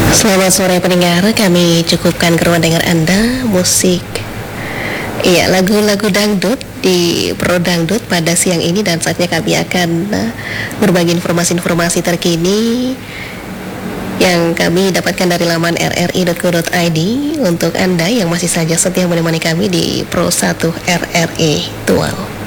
Selamat sore pendengar, kami cukupkan ke ruang dengar Anda musik. Iya, lagu-lagu dangdut di Pro Dangdut pada siang ini, dan saatnya kami akan berbagi informasi-informasi terkini yang kami dapatkan dari laman rri.co.id untuk Anda yang masih saja setia menemani kami di Pro 1 RRI Tual.